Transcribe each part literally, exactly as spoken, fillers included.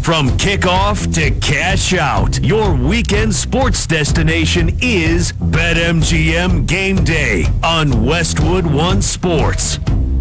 From kickoff to cash out, your weekend sports destination is BetMGM Game Day on Westwood One Sports.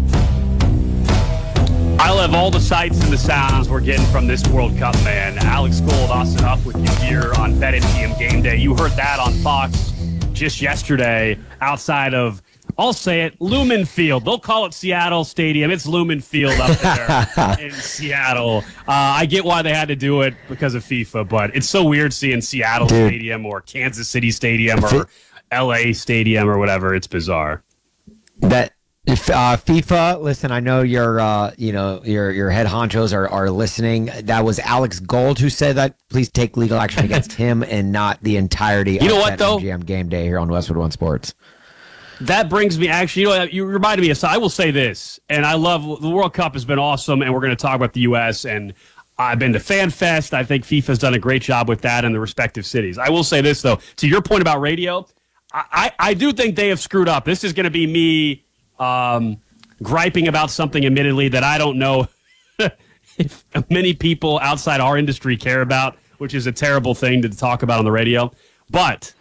I love all the sights and the sounds we're getting from this World Cup, man. Alex Gold, Austin Huff with you here on BetMGM Game Day. You heard that on Fox just yesterday outside of, I'll say it, Lumen Field. They'll call it Seattle Stadium. It's Lumen Field up there in Seattle. Uh, I get why they had to do it because of FIFA, but it's so weird seeing Seattle Dude. Stadium or Kansas City Stadium or L A Stadium or whatever. It's bizarre. That if uh, FIFA, listen, I know your uh, you know your your head honchos are, are listening. That was Alex Gold who said that. Please take legal action against him and not the entirety you know of what, though? M G M Game Day here on Westwood One Sports. That brings me, actually, you know, you reminded me of, so I will say this, and I love, the World Cup has been awesome, and we're going to talk about the U S, and I've been to Fan Fest. I think FIFA's done a great job with that in the respective cities. I will say this, though, to your point about radio, I, I, I do think they have screwed up. This is going to be me um, griping about something, admittedly, that I don't know if many people outside our industry care about, which is a terrible thing to talk about on the radio. But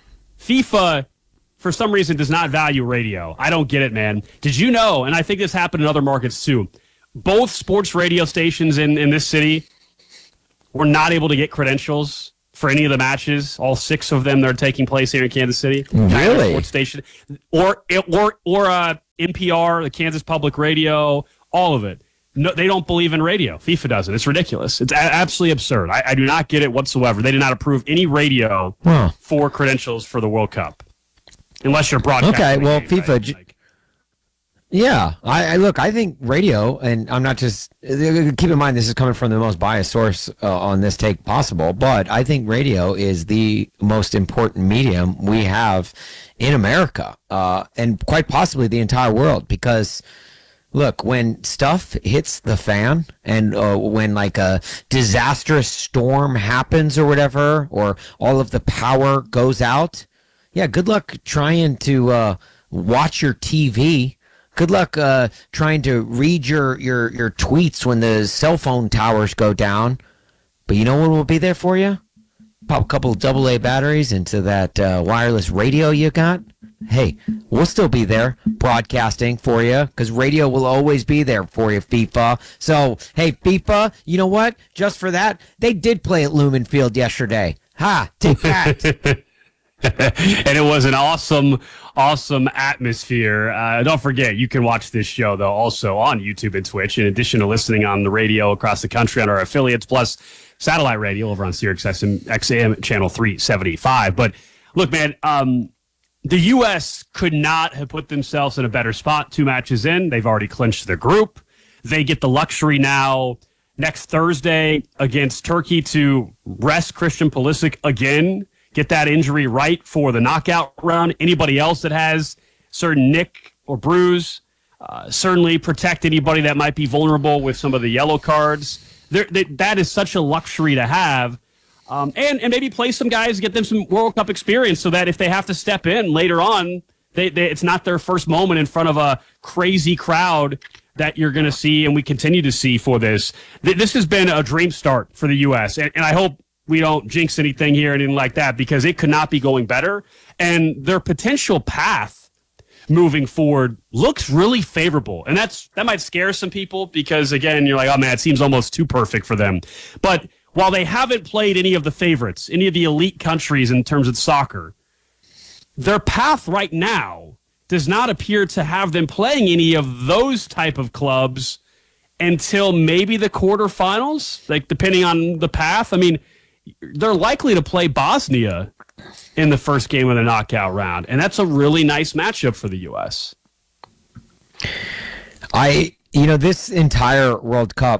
FIFA, for some reason, does not value radio. I don't get it, man. Did you know, and I think this happened in other markets too, both sports radio stations in, in this city were not able to get credentials for any of the matches, all six of them that are taking place here in Kansas City. Really? Sports station. Or, or, or uh, N P R, the Kansas Public Radio, all of it. No, they don't believe in radio. FIFA doesn't. It's ridiculous. It's a- absolutely absurd. I, I do not get it whatsoever. They did not approve any radio huh. for credentials for the World Cup. Unless you're broadcasting. Okay, well, game, FIFA. Right? Like, yeah, I, I look. I think radio, and I'm not just. Keep in mind, this is coming from the most biased source uh, on this take possible. But I think radio is the most important medium we have in America, uh, and quite possibly the entire world. Because look, when stuff hits the fan, and uh, when like a disastrous storm happens or whatever, or all of the power goes out. Yeah, good luck trying to uh, watch your T V. Good luck uh, trying to read your, your, your tweets when the cell phone towers go down. But you know what will be there for you? Pop a couple of double A batteries into that uh, wireless radio you got. Hey, we'll still be there broadcasting for you because radio will always be there for you, FIFA. So, hey, FIFA, you know what? Just for that, they did play at Lumen Field yesterday. Ha, take that. And it was an awesome, awesome atmosphere. Uh, don't forget, you can watch this show, though, also on YouTube and Twitch, in addition to listening on the radio across the country on our affiliates, plus satellite radio over on Sirius X M channel three seventy-five. But look, man, um, the U S could not have put themselves in a better spot two matches in. They've already clinched their group. They get the luxury now next Thursday against Turkey to rest Christian Pulisic again. Get that injury right for the knockout round. Anybody else that has certain nick or bruise, uh, certainly protect anybody that might be vulnerable with some of the yellow cards. There, they, that is such a luxury to have. Um, and, and maybe play some guys, get them some World Cup experience so that if they have to step in later on, they, they, it's not their first moment in front of a crazy crowd that you're going to see and we continue to see for this. This has been a dream start for the U S, and, and I hope we don't jinx anything here, anything like that, because it could not be going better. And their potential path moving forward looks really favorable. And that's that might scare some people because, again, you're like, oh, man, it seems almost too perfect for them. But while they haven't played any of the favorites, any of the elite countries in terms of soccer, their path right now does not appear to have them playing any of those type of clubs until maybe the quarterfinals, like depending on the path. I mean, they're likely to play Bosnia in the first game of the knockout round, and that's a really nice matchup for the U S. I, you know, this entire World Cup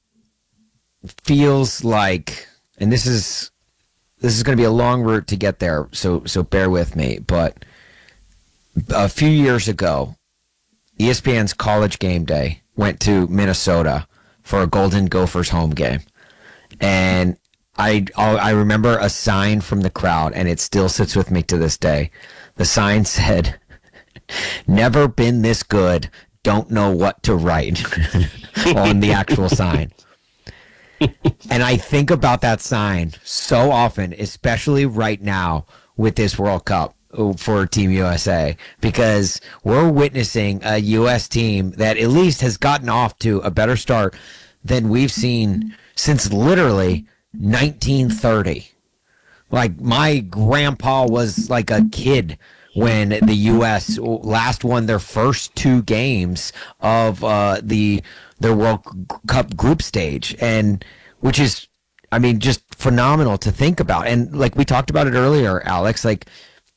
feels like, and this is this is going to be a long route to get there, so so bear with me. But a few years ago, E S P N's College Game Day went to Minnesota for a Golden Gophers home game, and I I remember a sign from the crowd, and it still sits with me to this day. The sign said, "Never been this good. Don't know what to write," on the actual sign. And I think about that sign so often, especially right now with this World Cup for Team U S A, because we're witnessing a U S team that at least has gotten off to a better start than we've seen since literally nineteen thirty. Like, my grandpa was like a kid when the U S last won their first two games of uh, the their World Cup group stage, and which is, I mean, just phenomenal to think about. And like we talked about it earlier, Alex, like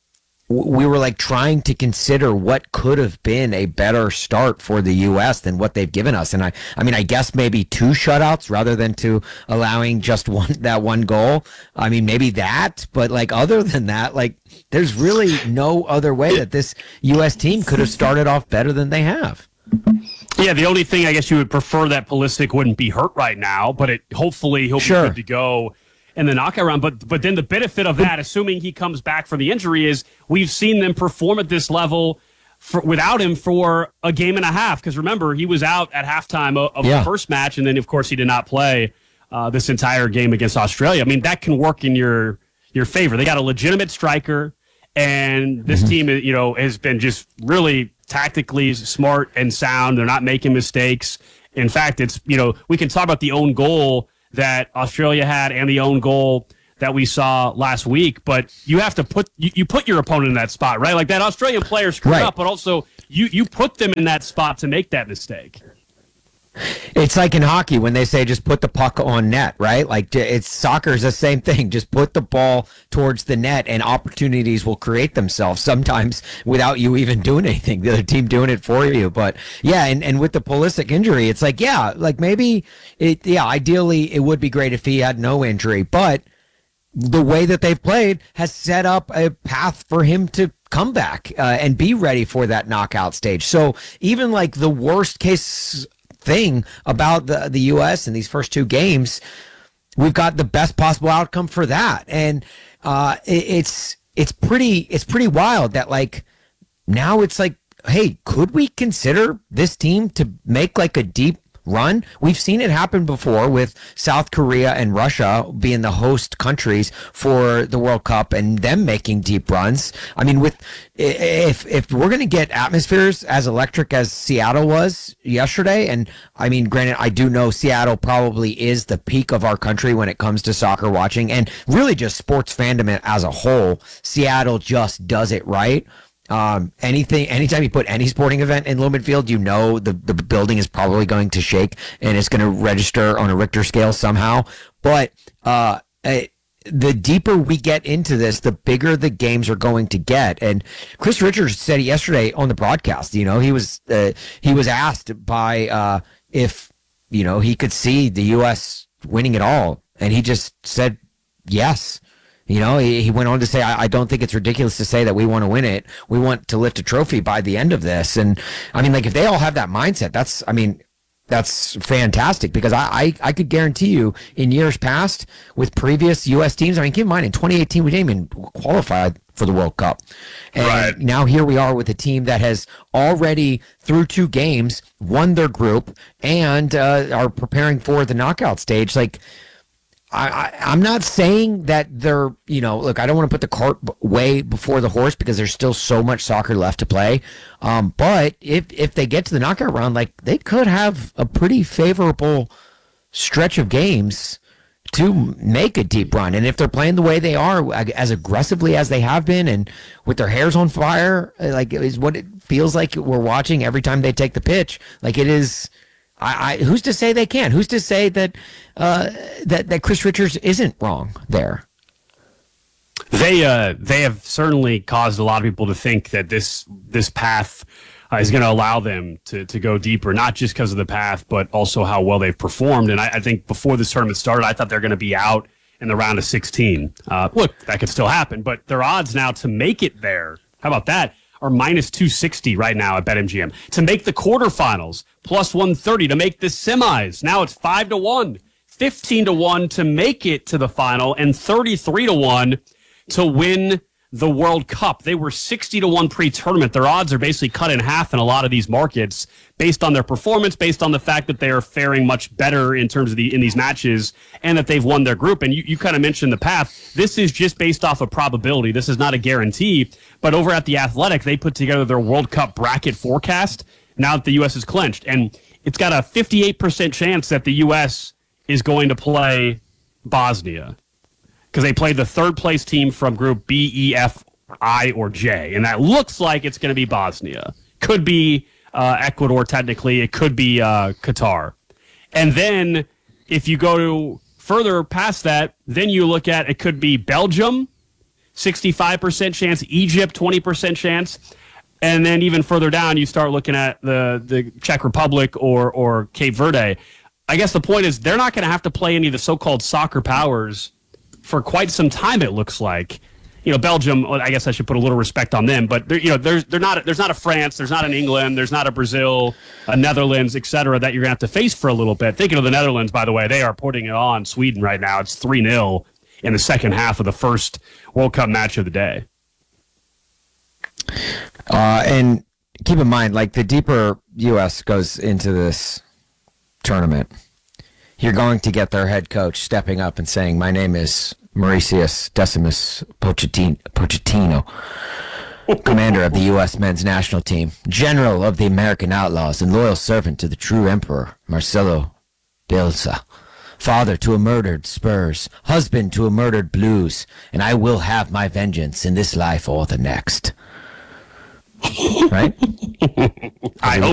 we were like trying to consider what could have been a better start for the U S than what they've given us. And I, I mean, I guess maybe two shutouts rather than to allowing just one, that one goal. I mean, maybe that, but like other than that, like there's really no other way that this U S team could have started off better than they have. Yeah, the only thing I guess you would prefer that Pulisic wouldn't be hurt right now, but it hopefully he'll sure. be good to go in the knockout round. But but then the benefit of that, assuming he comes back from the injury, is we've seen them perform at this level for, without him for a game and a half. Because remember, he was out at halftime of, of yeah. the first match, and then of course he did not play uh, this entire game against Australia. I mean, that can work in your your favor. They got a legitimate striker, and this mm-hmm. team, you know, has been just really tactically smart and sound. They're not making mistakes. In fact, it's, you know, we can talk about the own goal that Australia had and the own goal that we saw last week, but you have to put you, you put your opponent in that spot, right? Like that Australian player screwed right. up, but also you you put them in that spot to make that mistake. It's like in hockey when they say just put the puck on net, right? Like it's soccer is the same thing. Just put the ball towards the net and opportunities will create themselves sometimes without you even doing anything. The other team doing it for you. But yeah, and, and with the Pulisic injury, it's like, yeah, like maybe it, yeah, ideally it would be great if he had no injury, but the way that they've played has set up a path for him to come back uh, and be ready for that knockout stage. So even like the worst case thing about the the U S in these first two games, we've got the best possible outcome for that, and uh, it, it's it's pretty it's pretty wild that like now it's like, hey, could we consider this team to make like a deep run? We've seen it happen before with South Korea and Russia being the host countries for the World Cup and them making deep runs. I mean, with if if we're going to get atmospheres as electric as Seattle was yesterday, and I mean, granted, I do know Seattle probably is the peak of our country when it comes to soccer watching and really just sports fandom as a whole. Seattle just does it right. Um, anything, anytime you put any sporting event in Lumen Field, you know the, the building is probably going to shake and it's going to register on a Richter scale somehow. But uh, it, the deeper we get into this, the bigger the games are going to get. And Chris Richards said it yesterday on the broadcast. You know, he was uh, he was asked by uh, if you know he could see the U S winning it all, and he just said yes. You know, he, he went on to say, I, I don't think it's ridiculous to say that we want to win it. We want to lift a trophy by the end of this. And I mean, like, if they all have that mindset, that's, I mean, that's fantastic, because I, I, I could guarantee you in years past with previous U S teams, I mean, keep in mind, in twenty eighteen, we didn't even qualify for the World Cup. And right. now here we are with a team that has already, through two games, won their group and uh, are preparing for the knockout stage. Like, I, I, I'm not saying that they're, you know, look, I don't want to put the cart way before the horse because there's still so much soccer left to play. Um, but if if they get to the knockout round, like they could have a pretty favorable stretch of games to make a deep run. And if they're playing the way they are, as aggressively as they have been, and with their hairs on fire, like is what it feels like we're watching every time they take the pitch. Like it is. I, I, who's to say they can? Who's to say that uh, that that Chris Richards isn't wrong there? They uh, they have certainly caused a lot of people to think that this this path uh, is going to allow them to to go deeper, not just because of the path, but also how well they've performed. And I, I think before this tournament started, I thought they're going to be out in the round of sixteen. Uh, look, that could still happen, but their odds now to make it there, how about that, are minus two sixty right now at BetMGM. To make the quarterfinals, plus one thirty. To make the semis, now it's five to one. fifteen to one to make it to the final, and thirty-three to one to win the World Cup. They were sixty to one pre-tournament. Their odds are basically cut in half in a lot of these markets based on their performance, based on the fact that they are faring much better in terms of the in these matches and that they've won their group. And you, you kind of mentioned the path. This is just based off of probability. This is not a guarantee. But over at The Athletic, they put together their World Cup bracket forecast now that the U S is clinched. And it's got a fifty-eight percent chance that the U S is going to play Bosnia, because they played the third place team from Group B, E, F, I, or J. And that looks like it's going to be Bosnia. Could be uh, Ecuador, technically. It could be uh, Qatar. And then if you go to further past that, then you look at it could be Belgium, sixty-five percent chance, Egypt, twenty percent chance. And then even further down, you start looking at the, the Czech Republic or, or Cape Verde. I guess the point is they're not going to have to play any of the so-called soccer powers for quite some time, it looks like. You know, Belgium, I guess I should put a little respect on them, but you know, there's they're not there's not a France, there's not an England, there's not a Brazil, a Netherlands, et cetera, that you're gonna have to face for a little bit. Thinking of the Netherlands, by the way, they are putting it on Sweden right now. It's three nil in the second half of the first World Cup match of the day. Uh, and keep in mind, like the deeper U S goes into this tournament, you're going to get their head coach stepping up and saying, "My name is Mauritius Decimus Pochettino, Pochettino, commander of the U S men's national team, general of the American Outlaws, and loyal servant to the true emperor, Marcelo Bielsa, father to a murdered Spurs, husband to a murdered Blues, and I will have my vengeance in this life or the next." Right? I hope